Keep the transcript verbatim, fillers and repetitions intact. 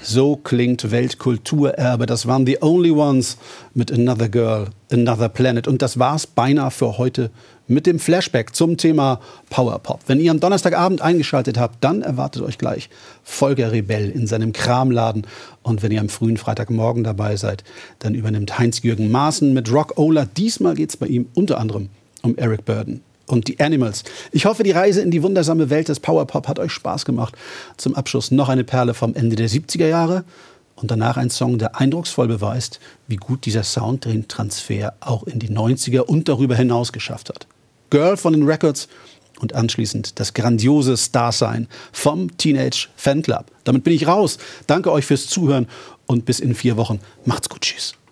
So klingt Weltkulturerbe. Das waren The Only Ones mit Another Girl, Another Planet. Und das war's beinahe für heute mit dem Flashback zum Thema Powerpop. Wenn ihr am Donnerstagabend eingeschaltet habt, dann erwartet euch gleich Volker Rebell in seinem Kramladen. Und wenn ihr am frühen Freitagmorgen dabei seid, dann übernimmt Heinz-Jürgen Maaßen mit Rock-Ola. Diesmal geht's bei ihm unter anderem um Eric Burdon und die Animals. Ich hoffe, die Reise in die wundersame Welt des Powerpop hat euch Spaß gemacht. Zum Abschluss noch eine Perle vom Ende der siebziger Jahre und danach ein Song, der eindrucksvoll beweist, wie gut dieser Sound den Transfer auch in die neunziger und darüber hinaus geschafft hat. Girl von den Records und anschließend das grandiose Starsign vom Teenage Fanclub. Damit bin ich raus. Danke euch fürs Zuhören und bis in vier Wochen. Macht's gut, tschüss.